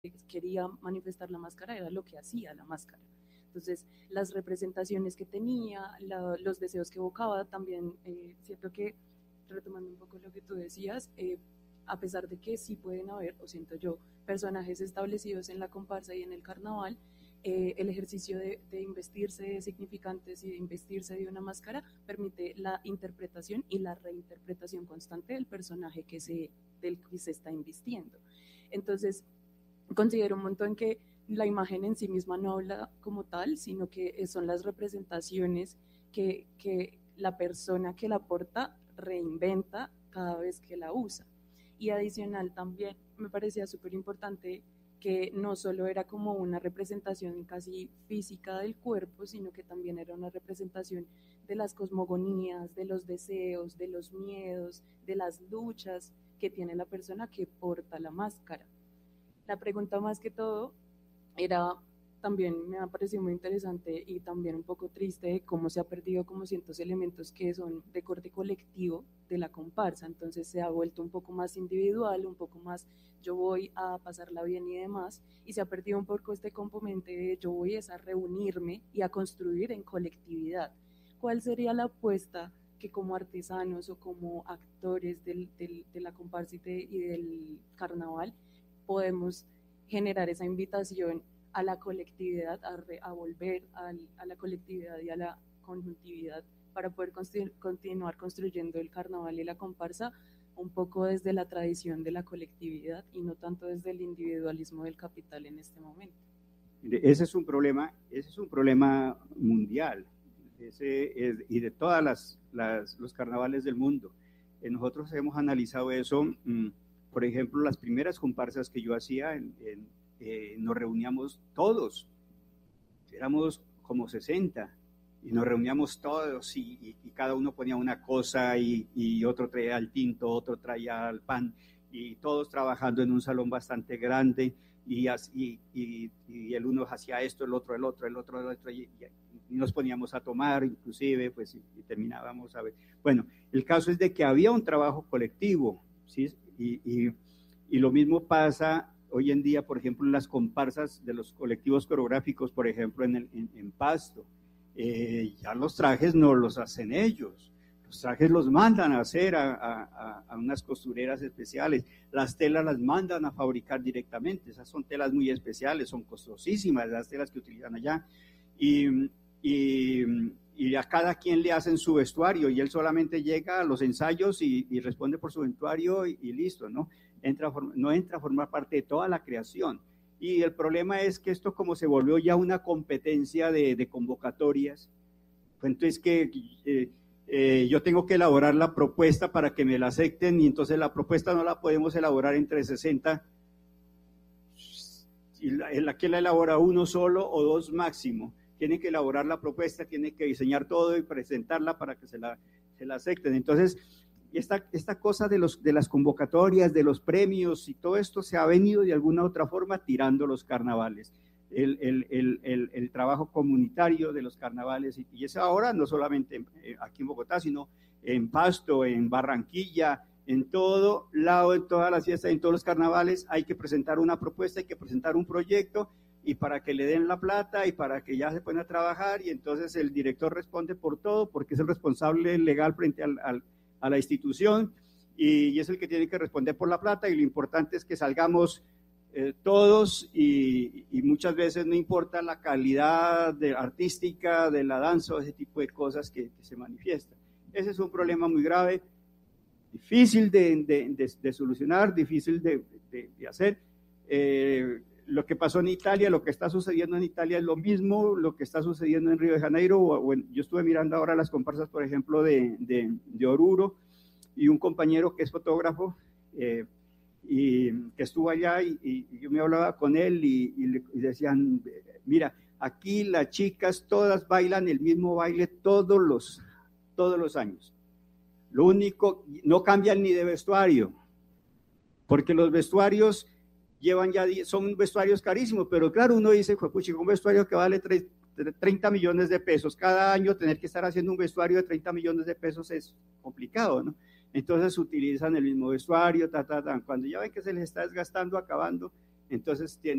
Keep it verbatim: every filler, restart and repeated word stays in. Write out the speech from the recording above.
quería manifestar la máscara era lo que hacía la máscara. Entonces, las representaciones que tenía, la, los deseos que evocaba, también eh, siento que, retomando un poco lo que tú decías, eh, a pesar de que sí pueden haber, o siento yo, personajes establecidos en la comparsa y en el carnaval, eh, el ejercicio de, de investirse de significantes y de investirse de una máscara permite la interpretación y la reinterpretación constante del personaje que se, del que se está invistiendo. Entonces, considero un montón que la imagen en sí misma no habla como tal, sino que son las representaciones que, que la persona que la porta reinventa cada vez que la usa. Y adicional también me parecía súper importante que no solo era como una representación casi física del cuerpo, sino que también era una representación de las cosmogonías, de los deseos, de los miedos, de las luchas que tiene la persona que porta la máscara. La pregunta más que todo era, también me ha parecido muy interesante y también un poco triste de cómo se ha perdido como ciertos elementos que son de corte colectivo de la comparsa. Entonces se ha vuelto un poco más individual, un poco más yo voy a pasarla bien y demás, y se ha perdido un poco este componente de yo voy a reunirme y a construir en colectividad. ¿Cuál sería la apuesta que como artesanos o como actores del, del, de la comparsa y, de, y del carnaval podemos generar esa invitación a la colectividad, a, re, a volver a, a la colectividad y a la conjuntividad para poder construir, continuar construyendo el carnaval y la comparsa un poco desde la tradición de la colectividad y no tanto desde el individualismo del capital en este momento? Ese es un problema, ese es un problema mundial ese es, y de todas las, las los carnavales del mundo. Eh, nosotros hemos analizado eso. Mmm, Por ejemplo, las primeras comparsas que yo hacía, en, en, eh, nos reuníamos todos, éramos como sesenta, y nos reuníamos todos, y, y, y cada uno ponía una cosa, y, y otro traía el tinto, otro traía el pan, y todos trabajando en un salón bastante grande, y, y, y, y el uno hacía esto, el otro, el otro, el otro, el otro, y, y nos poníamos a tomar, inclusive, pues, y, y terminábamos a ver. Bueno, el caso es de que había un trabajo colectivo, ¿sí? Y, y, y lo mismo pasa hoy en día, por ejemplo, en las comparsas de los colectivos coreográficos, por ejemplo, en, el, en, en Pasto. Eh, ya los trajes no los hacen ellos, los trajes los mandan a hacer a, a, a unas costureras especiales, las telas las mandan a fabricar directamente, esas son telas muy especiales, son costosísimas las telas que utilizan allá, y, y, y a cada quien le hacen su vestuario, y él solamente llega a los ensayos y, y responde por su vestuario y, y listo, ¿no? Entra, no entra a formar parte de toda la creación. Y el problema es que esto, como se volvió ya una competencia de, de convocatorias, pues entonces que eh, eh, yo tengo que elaborar la propuesta para que me la acepten, y entonces la propuesta no la podemos elaborar entre sesenta, y la, en la que la elabora uno solo o dos máximo. Tiene que elaborar la propuesta, tiene que diseñar todo y presentarla para que se la, se la acepten. Entonces, esta, esta cosa de, los, de las convocatorias, de los premios y todo esto se ha venido de alguna otra forma tirando los carnavales. El, el, el, el, el trabajo comunitario de los carnavales, y, y es ahora no solamente en, eh, aquí en Bogotá, sino en Pasto, en Barranquilla, en todo lado, en todas las fiestas, en todos los carnavales, hay que presentar una propuesta, hay que presentar un proyecto, y para que le den la plata y para que ya se puedan a trabajar, y entonces el director responde por todo, porque es el responsable legal frente al, al, a la institución, y, y es el que tiene que responder por la plata, y lo importante es que salgamos eh, todos, y, y muchas veces no importa la calidad de, artística de la danza o ese tipo de cosas que, que se manifiestan. Ese es un problema muy grave, difícil de, de, de, de solucionar, difícil de, de, de hacer. Eh, lo que pasó en Italia, lo que está sucediendo en Italia es lo mismo, lo que está sucediendo en Río de Janeiro. Bueno, yo estuve mirando ahora las comparsas, por ejemplo, de, de, de Oruro, y un compañero que es fotógrafo, eh, y que estuvo allá, y, y yo me hablaba con él, y, y le y decían, mira, aquí las chicas todas bailan el mismo baile todos los, todos los años. Lo único, no cambian ni de vestuario, porque los vestuarios llevan ya, son vestuarios carísimos, pero claro, uno dice, pucha, un vestuario que vale treinta millones de pesos, cada año tener que estar haciendo un vestuario de treinta millones de pesos es complicado, ¿no? Entonces utilizan el mismo vestuario, ta, ta, ta. Cuando ya ven que se les está desgastando, acabando, entonces tiene